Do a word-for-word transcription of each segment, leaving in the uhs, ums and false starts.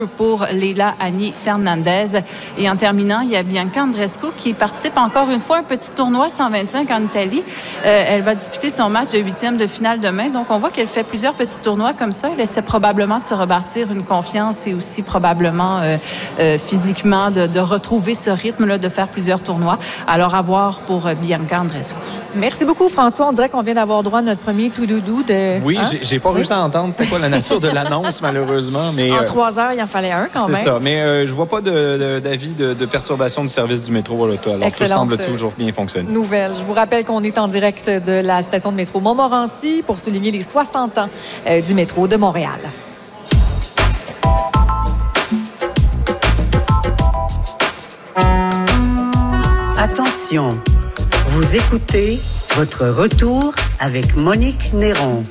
pour Leila Annie Fernandez. Et en terminant, il y a Bianca Andreescu qui participe encore une fois à un petit tournoi cent vingt-cinq en Italie. Euh, elle va disputer son match de huitième de finale demain. Donc, on voit qu'elle fait plusieurs petits tournois comme ça. Elle essaie probablement de se rebâtir une confiance et aussi probablement euh, euh, physiquement de, de retrouver ce rythme-là, de faire plusieurs tournois. Alors, à voir pour Bianca Andreescu. Merci beaucoup, François. On dirait qu'on vient d'avoir droit à notre premier tout doudou de... Oui, hein? j'ai, j'ai pas oui. réussi à entendre c'était quoi la nature de l'annonce, malheureusement. Mais, en euh, trois heures, il en fallait un quand c'est même. C'est ça, mais euh, je vois pas de, de, d'avis de, de perturbation du service du métro à l'auto. Alors, excellente tout semble toujours bien fonctionner. Nouvelle. Je vous rappelle qu'on est en direct de la station de métro Montmorency pour souligner les soixante ans euh, du métro de Montréal. Attention, vous écoutez votre retour avec Monique Néron.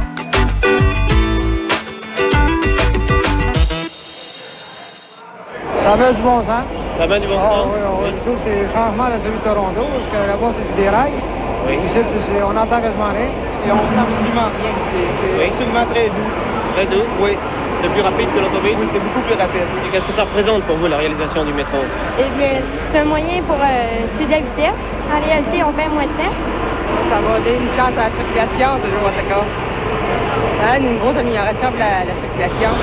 Ça va du bon sens. Ça va du bon ah, sens. Oui, oui. Je trouve que c'est changement à celui de Toronto, parce que là-bas, c'est du dérail. Oui. Ici, c'est, on entend quasiment rien. Et on sent absolument rien. C'est, c'est oui. absolument très doux. Très doux? Oui. C'est plus rapide que l'autobus? Oui, c'est beaucoup plus rapide. Et qu'est-ce que ça représente pour vous, la réalisation du métro? Eh bien, c'est un moyen pour euh, étudier la vitesse. En réalité, on fait moins de temps. Ça va donner une chance à la circulation, toujours en tout cas. Hein, une grosse amélioration pour la, la circulation.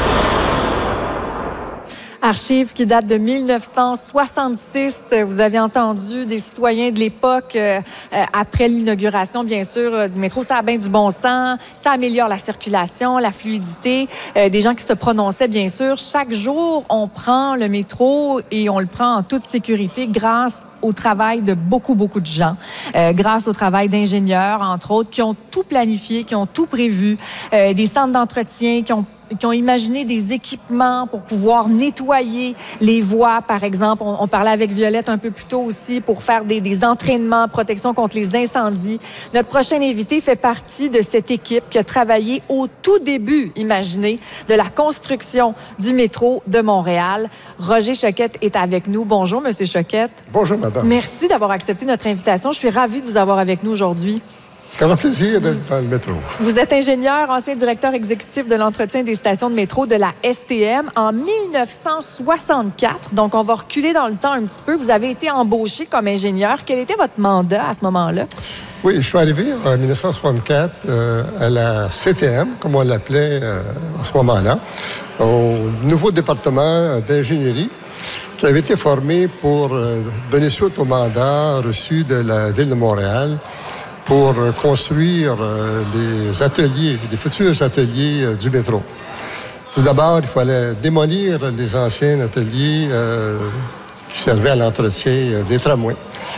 Archives qui datent de mille neuf cent soixante-six. Vous avez entendu des citoyens de l'époque, euh, après l'inauguration, bien sûr, euh, du métro. Ça a bien du bon sens, ça améliore la circulation, la fluidité. Euh, des gens qui se prononçaient, bien sûr. Chaque jour, on prend le métro et on le prend en toute sécurité grâce au travail de beaucoup, beaucoup de gens, euh, grâce au travail d'ingénieurs, entre autres, qui ont tout planifié, qui ont tout prévu, euh, des centres d'entretien, qui ont qui ont imaginé des équipements pour pouvoir nettoyer les voies, par exemple. On, on parlait avec Violette un peu plus tôt aussi pour faire des, des entraînements, protection contre les incendies. Notre prochain invité fait partie de cette équipe qui a travaillé au tout début, imaginez, de la construction du métro de Montréal. Roger Choquette est avec nous. Bonjour, Monsieur Choquette. Bonjour, madame. Merci d'avoir accepté notre invitation. Je suis ravie de vous avoir avec nous aujourd'hui. C'est un plaisir d'être dans le métro. Vous êtes ingénieur, ancien directeur exécutif de l'entretien des stations de métro de la S T M en mille neuf cent soixante-quatre. Donc, on va reculer dans le temps un petit peu. Vous avez été embauché comme ingénieur. Quel était votre mandat à ce moment-là? Oui, je suis arrivé en mille neuf cent soixante-quatre euh, à la C T M, comme on l'appelait euh, à ce moment-là, au nouveau département d'ingénierie qui avait été formé pour euh, donner suite au mandat reçu de la Ville de Montréal pour construire euh, les ateliers, les futurs ateliers euh, du métro. Tout d'abord, il fallait démolir les anciens ateliers euh, qui servaient à l'entretien euh, des tramways.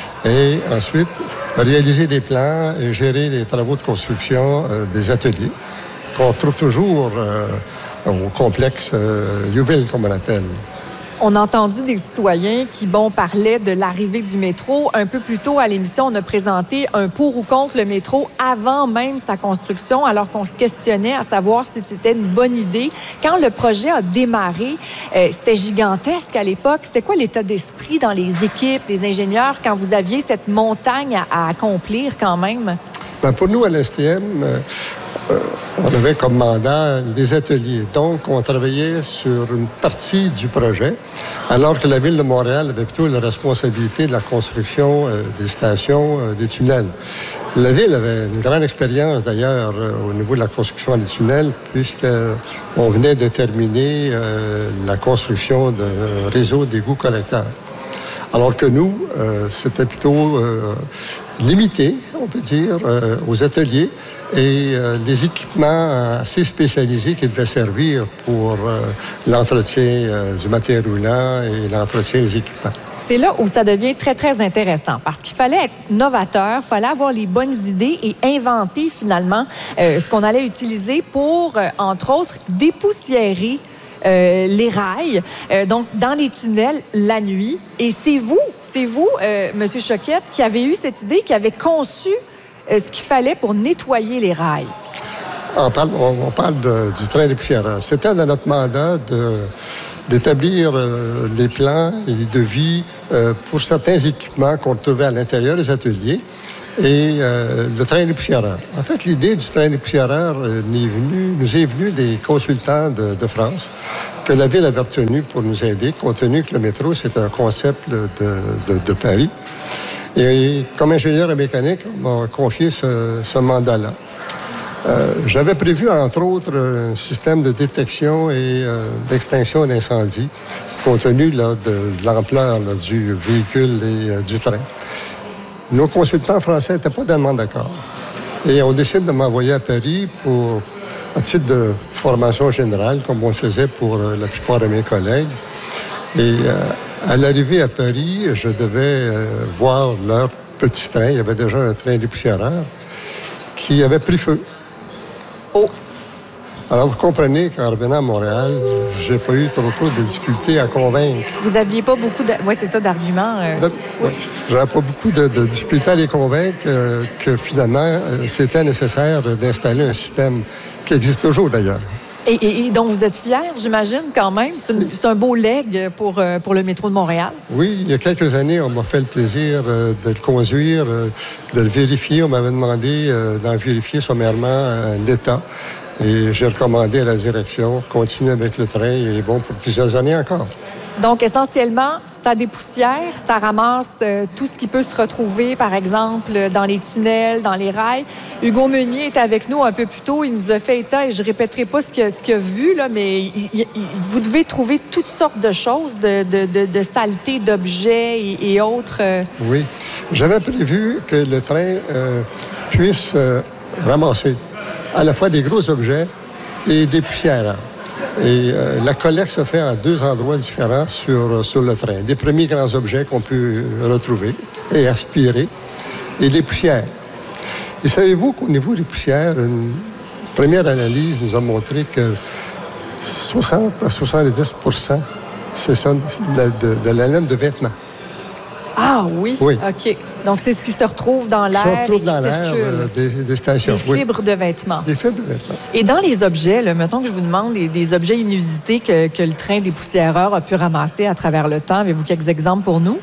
Et ensuite, réaliser des plans et gérer les travaux de construction euh, des ateliers qu'on trouve toujours euh, au complexe euh, Youville, comme on l'appelle. On a entendu des citoyens qui, bon, parlaient de l'arrivée du métro. Un peu plus tôt à l'émission, on a présenté un pour ou contre le métro avant même sa construction, alors qu'on se questionnait à savoir si c'était une bonne idée. Quand le projet a démarré, euh, c'était gigantesque à l'époque. C'était quoi l'état d'esprit dans les équipes, les ingénieurs, quand vous aviez cette montagne à, à accomplir quand même? Bien, pour nous, à l'S T M, euh, euh, on avait comme mandat des ateliers. Donc, on travaillait sur une partie du projet, alors que la Ville de Montréal avait plutôt la responsabilité de la construction euh, des stations, euh, des tunnels. La Ville avait une grande expérience, d'ailleurs, euh, au niveau de la construction des tunnels, puisqu'on venait de terminer euh, la construction d'un réseau d'égouts collecteurs. Alors que nous, euh, c'était plutôt euh, limité, on peut dire, euh, aux ateliers et euh, les équipements assez spécialisés qui devaient servir pour euh, l'entretien euh, du matériel roulant et l'entretien des équipements. C'est là où ça devient très, très intéressant parce qu'il fallait être novateur, il fallait avoir les bonnes idées et inventer finalement euh, ce qu'on allait utiliser pour, euh, entre autres, dépoussiérer Euh, les rails, euh, donc dans les tunnels la nuit. Et c'est vous, c'est vous, euh, M. Choquette, qui avez eu cette idée, qui avez conçu euh, ce qu'il fallait pour nettoyer les rails. On parle, on, on parle de, du train dépoussiérage. C'était dans notre mandat de, d'établir euh, les plans et les devis euh, pour certains équipements qu'on trouvait à l'intérieur des ateliers et euh, le train dépoussiéreur. En fait, l'idée du train dépoussiéreur euh, est venue, nous est venue des consultants de, de France que la Ville avait retenu pour nous aider, compte tenu que le métro, c'est un concept de, de, de Paris. Et comme ingénieur mécanique, on m'a confié ce, ce mandat-là. Euh, j'avais prévu, entre autres, un système de détection et euh, d'extinction d'incendie, compte tenu là, de, de l'ampleur là, du véhicule et euh, du train. Nos consultants français n'étaient pas tellement d'accord. Et on décide de m'envoyer à Paris pour, à titre de formation générale, comme on le faisait pour euh, la plupart de mes collègues. Et euh, à l'arrivée à Paris, je devais euh, voir leur petit train. Il y avait déjà un train dépoussiéreur qui avait pris feu. Oh! Alors, vous comprenez qu'en revenant à Montréal, j'ai pas eu trop, trop de difficultés à convaincre. Vous n'aviez pas beaucoup de... Oui, c'est ça, d'arguments. Euh... De... Oui. J'avais pas beaucoup de, de difficultés à les convaincre euh, que finalement, euh, c'était nécessaire d'installer un système qui existe toujours, d'ailleurs. Et, et, et dont vous êtes fier, j'imagine, quand même. C'est, une, c'est un beau leg pour, euh, pour le métro de Montréal. Oui, il y a quelques années, on m'a fait le plaisir euh, de le conduire, euh, de le vérifier. On m'avait demandé euh, d'en vérifier sommairement euh, l'état. Et j'ai recommandé à la direction, continuer avec le train, il est bon pour plusieurs années encore. Donc, essentiellement, ça dépoussière, ça ramasse euh, tout ce qui peut se retrouver, par exemple, dans les tunnels, dans les rails. Hugo Meunier est avec nous un peu plus tôt. Il nous a fait état, et je ne répéterai pas ce qu'il a, ce qu'il a vu, là, mais il, il, vous devez trouver toutes sortes de choses, de, de, de, de saletés, d'objets et, et autres. Euh... Oui. J'avais prévu que le train euh, puisse euh, ramasser à la fois des gros objets et des poussières. Et euh, la collecte se fait à deux endroits différents sur, sur le train. Les premiers grands objets qu'on peut retrouver et aspirer, et les poussières. Et savez-vous qu'au niveau des poussières, une première analyse nous a montré que soixante à soixante-dix pour cent, c'est ça, de, de, de la laine de vêtements. Ah oui? Oui. OK. Donc, c'est ce qui se retrouve dans l'air. Ça se retrouve et qui dans l'air euh, des, des stations. Des fibres oui. de vêtements. Des fibres de vêtements. Et dans les objets, là, mettons que je vous demande des, des objets inusités que, que le train dépoussiéreur a pu ramasser à travers le temps. Avez-vous quelques exemples pour nous?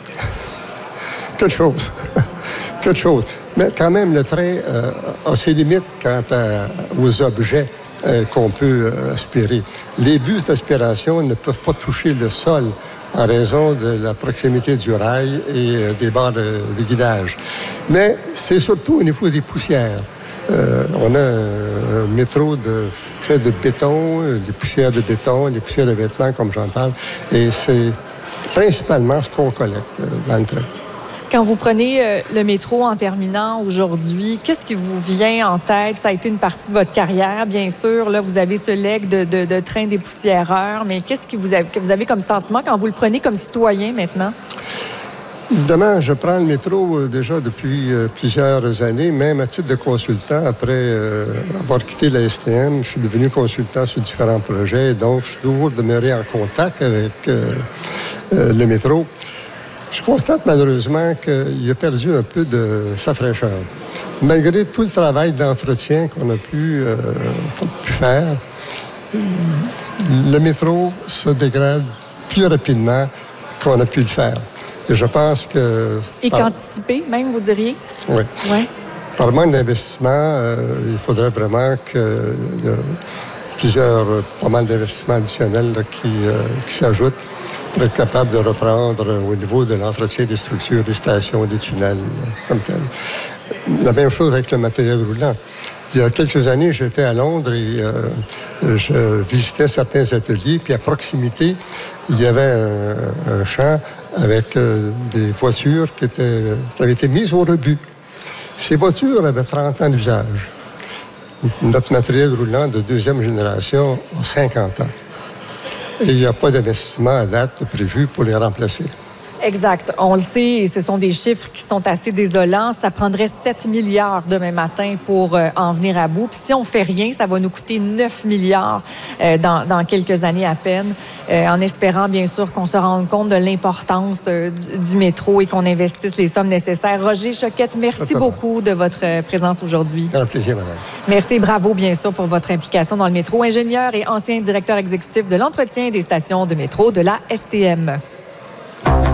Quelque chose. Quelque chose. Mais quand même, le train euh, a ses limites quant à, aux objets euh, qu'on peut euh, aspirer. Les bus d'aspiration ne peuvent pas toucher le sol en raison de la proximité du rail et euh, des barres de, de guidage. Mais c'est surtout au niveau des poussières. Euh, on a un, un métro de, fait de béton, des poussières de béton, des poussières de vêtements, comme j'en parle, et c'est principalement ce qu'on collecte euh, dans le train. Quand vous prenez euh, le métro en terminant aujourd'hui, qu'est-ce qui vous vient en tête? Ça a été une partie de votre carrière, bien sûr. Là, vous avez ce leg de, de, de train dépoussiéreur, mais qu'est-ce que vous, avez, que vous avez comme sentiment quand vous le prenez comme citoyen maintenant? Évidemment, je prends le métro euh, déjà depuis euh, plusieurs années, même à titre de consultant. Après euh, avoir quitté la S T M, je suis devenu consultant sur différents projets, donc je suis toujours demeuré en contact avec euh, euh, le métro. Je constate malheureusement qu'il a perdu un peu de sa fraîcheur. Malgré tout le travail d'entretien qu'on a pu, euh, qu'on a pu faire, le métro se dégrade plus rapidement qu'on a pu le faire. Et je pense que... Et par... qu'anticiper, même, vous diriez? Oui. Ouais. Par manque d'investissement, euh, il faudrait vraiment qu'il y ait plusieurs, pas mal d'investissements additionnels là, qui, euh, qui s'ajoutent pour être capable de reprendre au niveau de l'entretien des structures, des stations, des tunnels, comme tel. La même chose avec le matériel roulant. Il y a quelques années, j'étais à Londres et euh, je visitais certains ateliers, puis à proximité, il y avait un, un champ avec euh, des voitures qui, étaient, qui avaient été mises au rebut. Ces voitures avaient trente ans d'usage. Notre matériel roulant de deuxième génération a cinquante ans. Et il n'y a pas d'investissement à date prévu pour les remplacer. Exact. On le sait, et ce sont des chiffres qui sont assez désolants. Ça prendrait sept milliards demain matin pour euh, en venir à bout. Puis si on ne fait rien, ça va nous coûter neuf milliards euh, dans, dans quelques années à peine, euh, en espérant bien sûr qu'on se rende compte de l'importance euh, du, du métro et qu'on investisse les sommes nécessaires. Roger Choquette, merci Certainement. beaucoup de votre euh, présence aujourd'hui. C'est un plaisir, madame. Merci et bravo bien sûr pour votre implication dans le métro. Ingénieur et ancien directeur exécutif de l'entretien des stations de métro de la S T M.